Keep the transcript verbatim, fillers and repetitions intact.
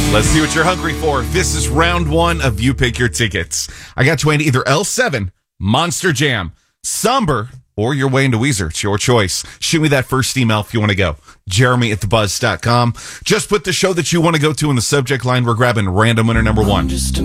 Let's see what you're hungry for. This is round one of You Pick Your Tickets. I got you into either L seven, Monster Jam, Somber, or your way into Weezer. It's your choice. Shoot me that first email if you want to go. Jeremy at the buzz dot com. Just put the show that you want to go to in the subject line. We're grabbing random winner number one.